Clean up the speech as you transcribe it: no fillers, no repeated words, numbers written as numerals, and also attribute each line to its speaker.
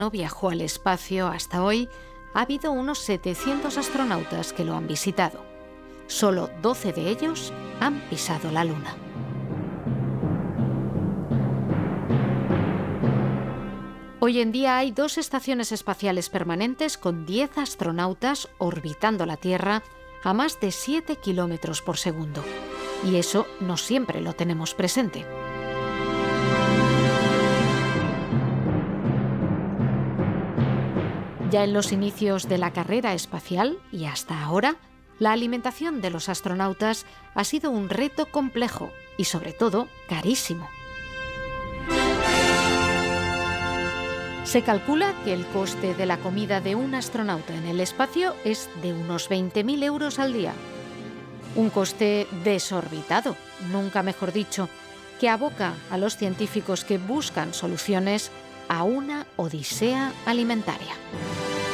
Speaker 1: no viajó al espacio hasta hoy, ha habido unos 700 astronautas que lo han visitado. Solo 12 de ellos han pisado la Luna. Hoy en día hay 2 estaciones espaciales permanentes con 10 astronautas orbitando la Tierra a más de 7 kilómetros por segundo. Y eso no siempre lo tenemos presente. Ya en los inicios de la carrera espacial y hasta ahora, la alimentación de los astronautas ha sido un reto complejo y, sobre todo, carísimo. Se calcula que el coste de la comida de un astronauta en el espacio es de unos 20.000 euros al día. Un coste desorbitado, nunca mejor dicho, que aboca a los científicos que buscan soluciones a una odisea alimentaria.